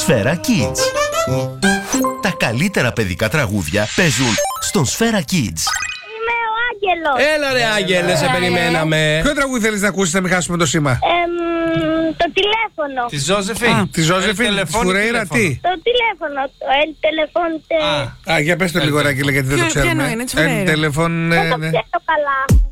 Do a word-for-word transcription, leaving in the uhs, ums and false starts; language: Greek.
Σφαίρα Kids. Τα καλύτερα παιδικά τραγούδια παίζουν στον Σφαίρα Kids. Είμαι ο Άγγελος. Έλα ρε Άγγελε, σε περιμέναμε. Ποιο τραγούδι θέλεις να ακούσεις, να μην χάσουμε το σήμα? Εμ, το τηλέφωνο. Τη Ζώζεφιν. Τη Ζώζεφιν, τη Φουρέιρα, τι? Το τηλέφωνο. Το el teléfono. Α, για πες το λίγο, Άγγελε, γιατί δεν το Ποιο- ποιο ξέρουμε. εννοεί, είναι της Φουρέιρα. El teléfono, Δεν το ναι. ξέρω καλά.